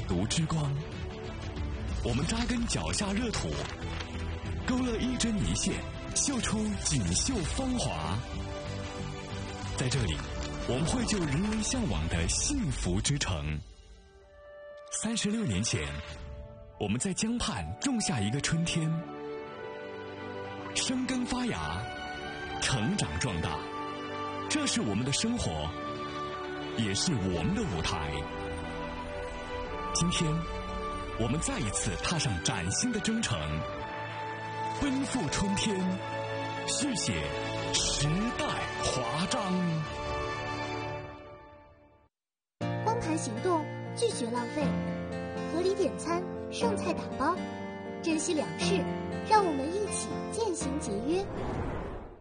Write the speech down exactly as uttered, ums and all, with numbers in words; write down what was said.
读之光。我们扎根脚下热土，勾勒一针一线，绣出锦绣芳华。在这里，我们绘就人人向往的幸福之城。三十六年前，我们在江畔种下一个春天，生根发芽，成长壮大。这是我们的生活，也是我们的舞台。今天，我们再一次踏上崭新的征程，奔赴春天，续写时代华章。 光盘行动，拒绝浪费，合理点餐，剩菜打包，珍惜粮食，让我们一起渐行节约。